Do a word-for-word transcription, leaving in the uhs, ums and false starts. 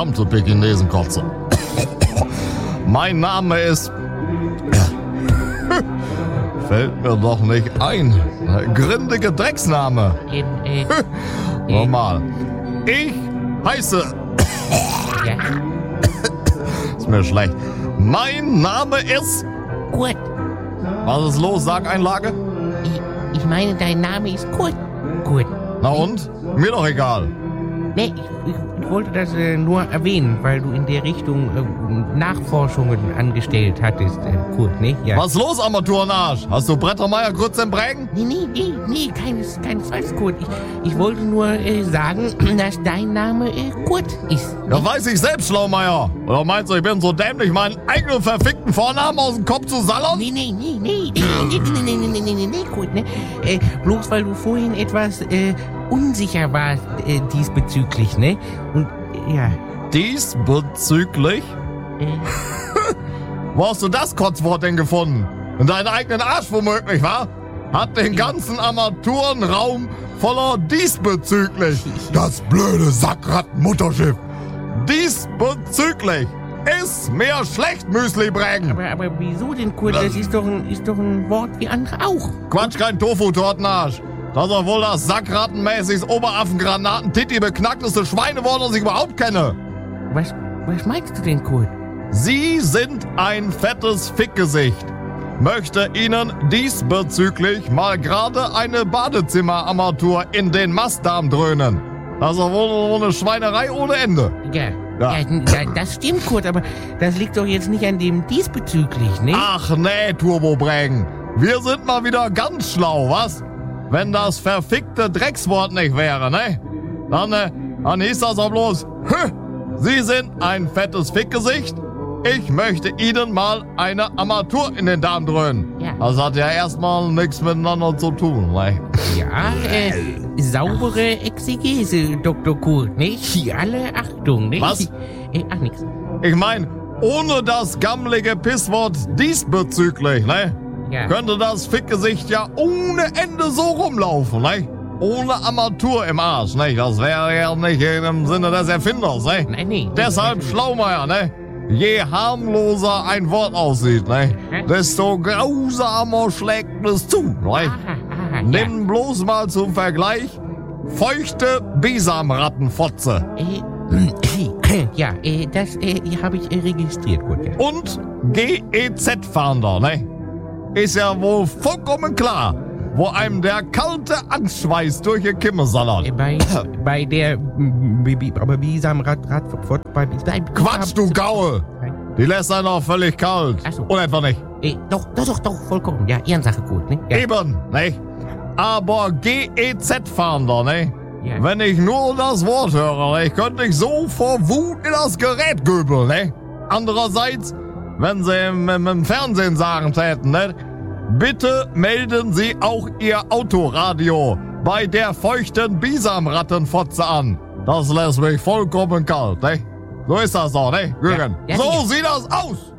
verdammte Pekinesenkotze. Mein Name ist... Fällt mir doch nicht ein. Grindige Drecksname. Ähm, äh, Normal. Ich heiße... ja, Ist mir schlecht. Mein Name ist... Kurt. Was ist los? Sag-Einlage? Ich, ich meine, dein Name ist Kurt. Kurt. Na und? Mir doch egal. Nee, ich, ich, ich wollte das äh, nur erwähnen, weil du in der Richtung äh, Nachforschungen angestellt hattest, äh, Kurt, ne? Ja. Was ist los, Armaturenarsch? Hast du Brettermeier Grütze im Prägen? Nee, nee, nee, nee, keines, keinesfalls, Kurt. Ich, ich wollte nur äh, sagen, dass dein Name äh, Kurt ist. Ja, weiß ich selbst, Schlaumeier. Oder meinst du, ich bin so dämlich, meinen eigenen verfickten Vornamen aus dem Kopf zu sallern? Nee, nee, nee, nee, nee, nee, nee, nee, nee, nee, nee, nee, nee, Kurt, ne? Äh, bloß weil du vorhin etwas äh, unsicher warst äh, diesbezüglich, ne? Und, äh, ja. Diesbezüglich? Äh, Wo hast du das Kotzwort denn gefunden? In deinen eigenen Arsch womöglich, wa? Hat den ganzen Armaturenraum voller diesbezüglich. Das blöde Sackrattenmutterschiff. Diesbezüglich ist mir schlecht, Müsli-Brägen. aber, aber wieso denn, Kurt? Das ist doch ein, ist doch ein Wort wie andere auch. Quatsch, kein Tofu-Tortenarsch. Das ist doch wohl das sackrattenmäßigst Oberaffen-Granaten-Titti beknackteste Schweinewort, das ich überhaupt kenne. Was, was meinst du denn, Kurt? Sie sind ein fettes Fickgesicht. Möchte Ihnen diesbezüglich mal gerade eine Badezimmerarmatur in den Mastdarm dröhnen. Das ist doch wohl eine Schweinerei ohne Ende. Ja, Ja. ja. ja, das stimmt, Kurt, aber das liegt doch jetzt nicht an dem diesbezüglich, ne? Ach nee, Turbobrägen. Wir sind mal wieder ganz schlau, was? Wenn das verfickte Dreckswort nicht wäre, ne? Dann, äh, dann hieß das auch bloß, Hö, Sie sind ein fettes Fickgesicht. Ich möchte Ihnen mal eine Armatur in den Darm dröhnen. Ja. Das hat ja erstmal nichts miteinander zu tun, ne? Ja, äh, saubere Exegese, Doktor Kurt, nicht? Alle Achtung, nicht? Was? Äh, ach, nix. Ich mein, ohne das gammelige Pisswort diesbezüglich, ne? Ja. Könnte das Fickgesicht ja ohne Ende so rumlaufen, ne? Ohne Armatur im Arsch, ne? Das wäre ja nicht im Sinne des Erfinders, ne? Nein, nee. Deshalb Schlaumeier, ne? Je harmloser ein Wort aussieht, ne? Desto grausamer schlägt es zu, ne? Aha, aha, ja. Nimm bloß mal zum Vergleich feuchte Bisamrattenfotze Äh, ja, äh, das äh, habe ich äh, registriert, Kurt. Ja. und G E Z-Fahnder, ne? Ist ja wohl vollkommen klar, wo einem der kalte Angstschweiß durch die Kimme sallert. Äh, bei, bei der, m, b- b- aber Bisamrad, Rad, Fort, bei, bei, Quatsch, du Gaul! Die lässt einen doch völlig kalt. Ach so. Oder etwa nicht? Äh, doch, doch, doch, doch, vollkommen. Ja, Ehrensache, Kurt, ne? Ja. Eben, ne? Aber G E Z-Fahnder, ne? Ja. Wenn ich nur das Wort höre, ne, ich könnte ich so vor Wut in das Gerät göbeln, ne? Andererseits, wenn sie im, im, im Fernsehen sagen täten, ne? Bitte melden Sie auch Ihr Autoradio bei der feuchten Bisamrattenfotze an. Das lässt mich vollkommen kalt, ne? So ist das doch, ne, Jürgen? Ja, ja, so sicher. sieht das aus!